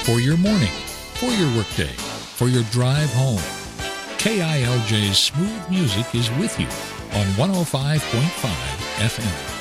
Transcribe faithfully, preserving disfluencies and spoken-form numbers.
for your morning, for your workday, for your drive home. K I L J's Smooth Music is with you on one oh five point five F M.